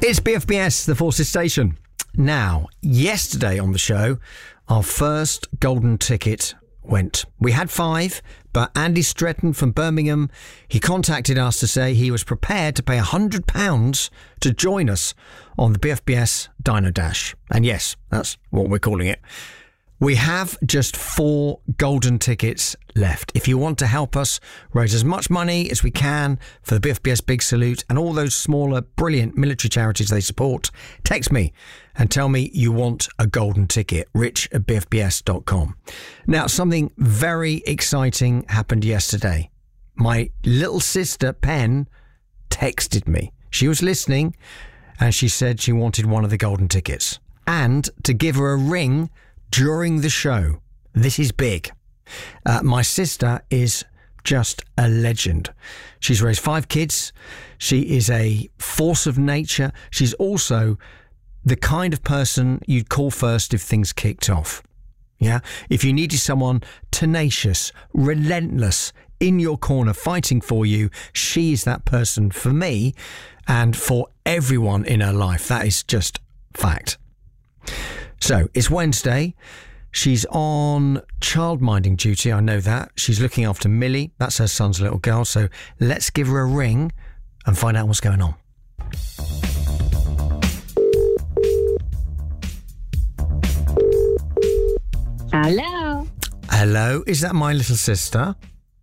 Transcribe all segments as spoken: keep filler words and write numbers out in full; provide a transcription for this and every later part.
It's B F B S, the Forces Station. Now, yesterday on the show, our first golden ticket went. We had five, but Andy Stretton from Birmingham, he contacted us to say he was prepared to pay one hundred pounds to join us on the B F B S Dino Dash. And yes, that's what we're calling it. We have just four golden tickets left. If you want to help us raise as much money as we can for the B F B S Big Salute and all those smaller, brilliant military charities they support, text me and tell me you want a golden ticket, rich at b f b s dot com. Now, something very exciting happened yesterday. My little sister, Pen, texted me. She was listening and she said she wanted one of the golden tickets and to give her a ring during the show. This is big. Uh, my sister is just a legend. She's raised five kids. She is a force of nature. She's also the kind of person you'd call first if things kicked off. Yeah? If you needed someone tenacious, relentless, in your corner, fighting for you, she is that person for me and for everyone in her life. That is just fact. So, it's Wednesday. She's on childminding duty, I know that. She's looking after Millie. That's her son's little girl. So, let's give her a ring and find out what's going on. Hello. Hello, is that my little sister?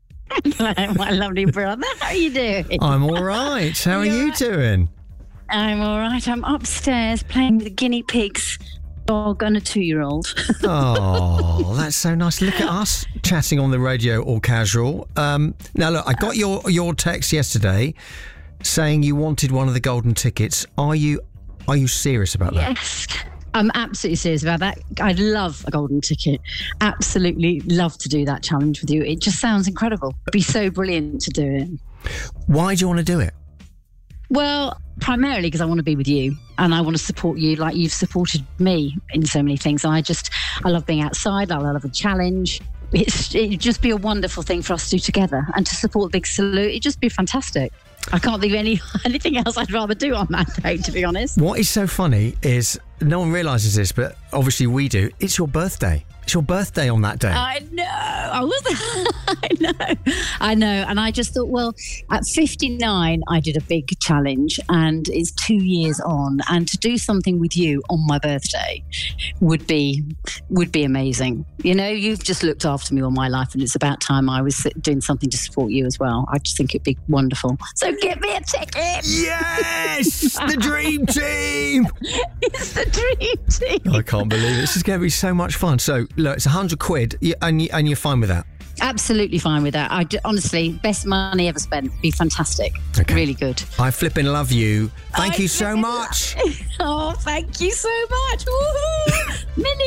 My lovely brother. How are you doing? I'm all right. How are You're you right. doing? I'm all right. I'm upstairs playing with the guinea pigs, dog and a two-year-old. Oh, that's so nice. Look at us chatting on the radio all casual. Um, now, look, I got your, your text yesterday saying you wanted one of the golden tickets. Are you are you serious about that? Yes. I'm absolutely serious about that. I'd love a golden ticket. Absolutely love to do that challenge with you. It just sounds incredible. It'd be so brilliant to do it. Why do you want to do it? Well, primarily because I want to be with you and I want to support you like you've supported me in so many things. And I just, I love being outside. I love a challenge. It's, it'd just be a wonderful thing for us to do together and to support Big Salute. It'd just be fantastic. I can't think of any anything else I'd rather do on that day, to be honest. What is so funny is no one realises this, but obviously we do. It's your birthday. It's your birthday on that day. I know. I was. I know. I know. And I just thought, well, at fifty-nine, I did a big challenge, and it's two years on, and to do something with you on my birthday would be would be amazing. You know, you've just looked after me all my life, and it's about time I was doing something to support you as well. I just think it'd be wonderful. So give me a ticket. Yes, the dream team. It's the dream team. I can't believe it. This is going to be so much fun. So, look, it's a hundred quid, and you, and you're fine with that. Absolutely fine with that. I d- honestly, best money ever spent. Be fantastic. Okay. Really good. I flipping love you. Thank I you so flippin' much. Oh, thank you so much. Woohoo! Millie,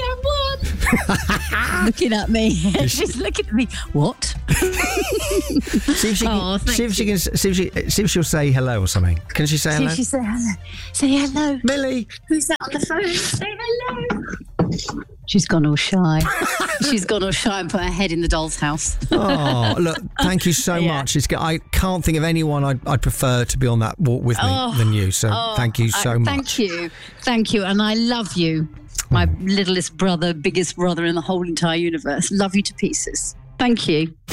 I won. Looking at me. She's looking at me. What? See if she can, Oh, thank see if she can, see if she, see if she'll say hello or something. Can she say See hello? if she say hello. Say hello. Millie. Who's that on the phone? Say hello. She's gone all shy. She's gone all shy and put her head in the doll's house. Oh, look, thank you so Yeah. much. It's, g- I can't think of anyone I'd, I'd prefer to be on that walk with me Oh, than you. So Oh, thank you so I- much. Thank you. Thank you. And I love you. My littlest brother, biggest brother in the whole entire universe. Love you to pieces. Thank you.